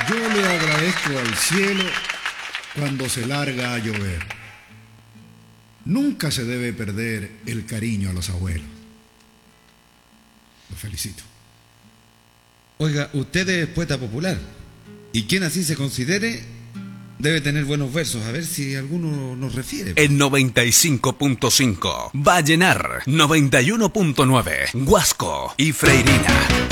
Yo le agradezco al cielo cuando se larga a llover. Nunca se debe perder el cariño a los abuelos. Los felicito. Oiga, usted es poeta popular. Y quien así se considere debe tener buenos versos. A ver si alguno nos refiere. En 95.5 Vallenar, 91.9 Huasco y Freirina.